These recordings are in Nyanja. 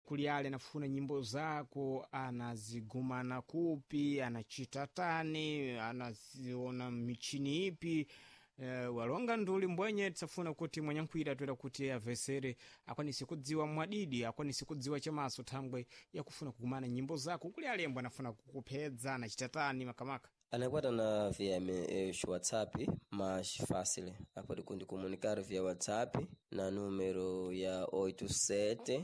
kuli ale anafuna nyimbo zako anazigumana kupi, anachita tani, anaziona michini ipi. Walonga nduli mbwenye tsafuna kuti mwanyankwira twera kuti avesere akwanise kudziwa mwadidi, akwanise kudziwa chamaso thangwe yakufuna kugumana nyimbo zako kuli alembo anafuna kukupedza anachita tani makamaka. Anakwata na via WhatsApp mais fácil. Apode comunicar via WhatsApp na número ya 87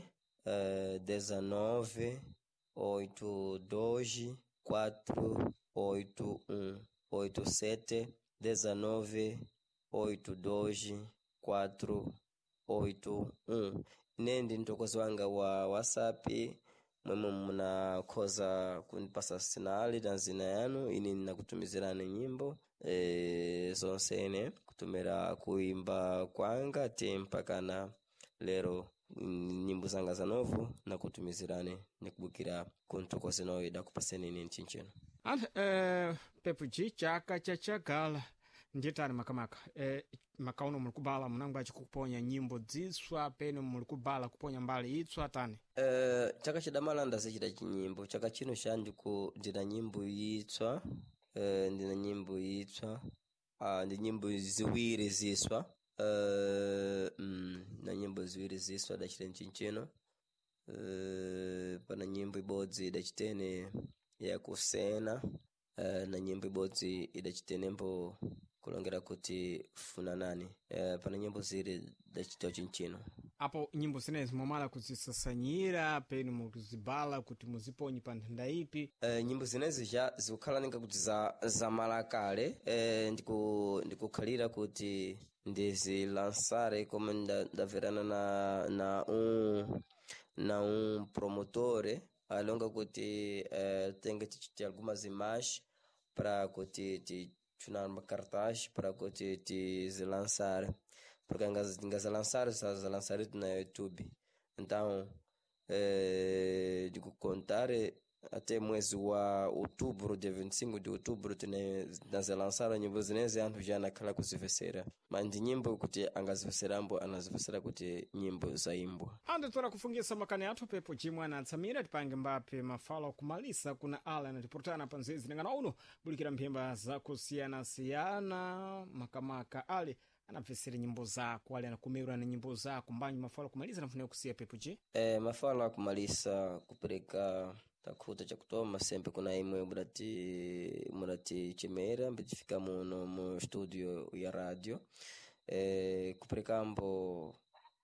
19 82 481 87 19 82 481. Nendi ntokozi wanga wa WhatsApp mwemo muna koza kunipasa sinali na zina yanu ini nakutumizirane nyimbo zonsene kutumira kuimba kwanga tempaka na lero nyimbo zanga za novu na kutumizirane nikubukira kuntokozi nowe da kupaseni nini chinchino. Pepo G chaka chachakala nditani makamaka. Makauno mulikubala munangu achikuponya nyimbo dziswa pene mulikubala kuponya mbali itswa tani. Chaka chidamala ndazechita chinyimbo chaka chino shandiku ndina nyimbo itswa ndina nyimbo itswa ndi nyimbo ziwiri ziswa na nyimbo ziwiri ziswa dachita nchinchino. Pana nyimbo ibodzi dachitene ya kusena na nyimbo ibodzi idachitenembo kulongera kuti funa nani. Pana nyimbo ziri dachita chinchino. Apo nyimbo zinezi momala kuzisasanyira penu mukuzibala kuti muziponyi pa nthanda ipi? Nyimbo zinezi zikukhala ninga kuti za malakale ndikukhalira kuti ndizilansare como ndaverana na promotore alonga kuti tenga tichiti algumas imagens para kuti tichunar uma cartaz para kuti tizilansare. Porque ngazalançar na YouTube. Então, digo contar até mwezi wa outubro, dia 25 de outubro nazalançaram nyimbo zinezi anthu já nakhala kuzivesera. Mandi nyimbo kuti angaziveserambo anazivesera kuti nyimbo zaimbwa. Ande tora kufungisa makani athu Pepo G mwana atsamira tipange mbape mafala kumalisa kuna ala na tiportana panzezi ningana uno bulikira mphemba za kusiyana makamaka ale anapfesere nyimbo zako ale anakumeura na nyimbo zako mbanyi mafala kumaliza nafuna kusiya Pepo G. Mafala kumalisa kupereka takuta cha kutoma sempre kuna imwe murati chimera mbitifika muno mu studio ya radio. Kuperekambo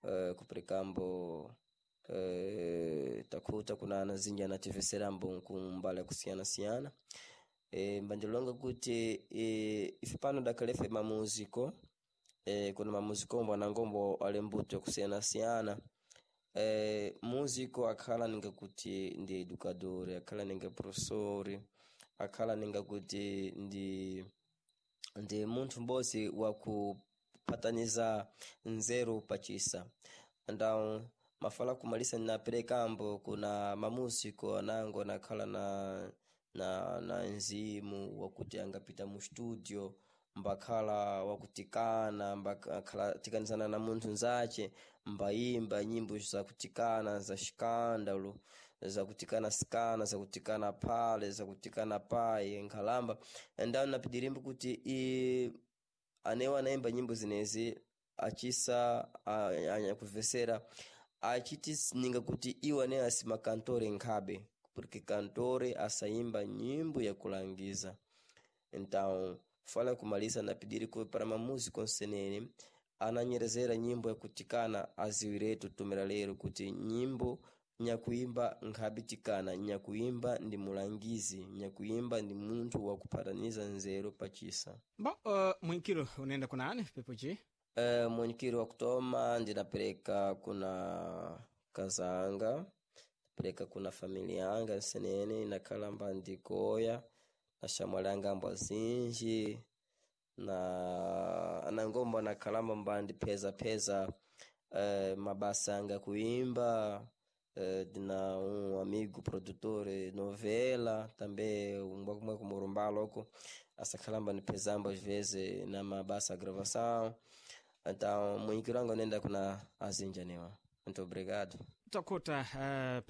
takuta kuna anazinja na tiveserambo kumbala kusiyana. Mbandilonga kuti ifipano dakalefe mamuziko. Kuna mamuziko mbwana ngombo alembuto kusiyana. Músico akhala ninga kuti ndi educador, akhala ninga professor, akhala ninga kuti ndi munthu mbosi wa kupataniza nzeru pachisa. Então mafala kumalisa naperekambo kuna mamúsico anango nakhala na nzimu wakuti angapita mu studio mbakhala wakutikana mbakhala tikanizana na munthu nzache mbayimba nyimbo za kutikana za shikandalo za kutikana skana za kutikana pale za kutikana pai nkhalamba. Ndao napidirimbo kuti anewa naimba nyimbo zinezi achisa kuvesera achiti ninga kuti iwa ne asima kantore nkhabe porque kantore asaimba nyimbo ya kulangiza. Então fala kumalisa na pidiri para mamúsico nsenene ananyerezera nyimbo ya kutikana aziwiretu tumira lero kuti nyimbo nyakuimba nkhabitikana nyakuimba ndi mulangizi nyakuimba ndi munthu wa kupataniza nzeru pachisa. Mwinkiro unaenda kuna ani Pepo G? Mwinkiro wa kutoma ndinapereka kuna kazanga, pereka kuna familia yanga nsenene nakalamba ndikoya ashamwalanga mbwazinji na anangomba na kalamba mbandi peza mabasa anga kuimba dina amigo produtore novela tambe umbakumwe kumurumbalo huko asakalamba ni pezamba às vezes na mabasa gravação. Então muito longo nenda kuna azinjaniwa. Muito obrigado. Takuta